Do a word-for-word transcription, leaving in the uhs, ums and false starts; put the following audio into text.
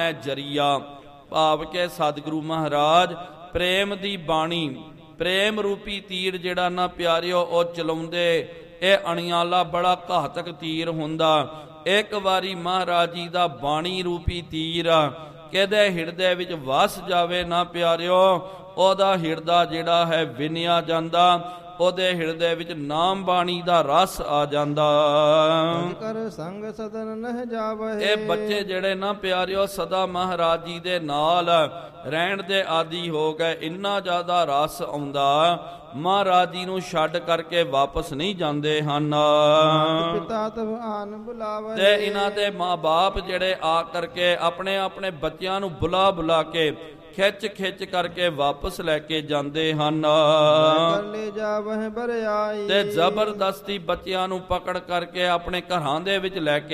ਜਰੀਆ ਭਾਵ ਕਿ ਸਤਿਗੁਰੂ ਮਹਾਰਾਜ ਪ੍ਰੇਮ ਦੀ ਬਾਣੀ, ਪ੍ਰੇਮ ਰੂਪੀ ਤੀਰ ਜਿਹੜਾ ਨਾ ਪਿਆਰਿਓ ਉਹ ਚਲਾਉਂਦੇ। ਇਹ ਅਣਿਆਲਾ ਬੜਾ ਘਾਤਕ ਤੀਰ ਹੁੰਦਾ। ਇੱਕ ਵਾਰੀ ਮਹਾਰਾਜ ਜੀ ਦਾ ਬਾਣੀ ਰੂਪੀ ਤੀਰ ਕਿਹਦੇ ਹਿਰਦੇ ਵਿੱਚ ਵਸ ਜਾਵੇ ਨਾ ਪਿਆਰਿਓ, ਉਹਦਾ ਹਿਰਦਾ ਜਿਹੜਾ ਹੈ ਵਿੰਨਿਆ ਜਾਂਦਾ, ਉਹਦੇ ਹਿਰਦੇ ਵਿੱਚ ਨਾਮ ਬਾਣੀ ਦਾ ਰਸ ਆ ਜਾਂਦਾ। ਕਰ ਸੰਗ ਸਦਨ ਨਹਿ ਜਾਵਹਿ। ਇਹ ਬੱਚੇ ਜਿਹੜੇ ਨਾ ਪਿਆਰਿਓ ਸਦਾ ਮਹਾਰਾਜ ਜੀ ਦੇ ਨਾਲ ਰਹਿਣ ਦੇ ਆਦੀ ਹੋ ਗਏ। ਇੰਨਾ ਜ਼ਿਆਦਾ ਰਸ ਆਉਂਦਾ, ਮਹਾਰਾਜ ਜੀ ਨੂੰ ਛੱਡ ਕਰਕੇ ਵਾਪਸ ਨਹੀਂ ਜਾਂਦੇ ਹਨ। ਪਿਤਾ ਤਬ ਆਨ ਬੁਲਾਵੇ। ਤੇ ਇਹਨਾਂ ਦੇ ਮਾਂ ਬਾਪ ਜਿਹੜੇ ਆ ਕਰਕੇ ਆਪਣੇ ਆਪਣੇ ਬੱਚਿਆਂ ਨੂੰ ਬੁਲਾ ਬੁਲਾ ਕੇ ਖਿੱਚ ਖਿੱਚ ਕਰਕੇ ਵਾਪਸ ਲੈ ਕੇ ਜਾਂਦੇ ਹਨ। ਤੇ ਜ਼ਬਰਦਸਤੀ ਬੱਚਿਆਂ ਨੂੰ ਪਕੜ ਕਰਕੇ ਆਪਣੇ ਘਰਾਂ ਦੇ ਵਿੱਚ ਲੈ ਕੇ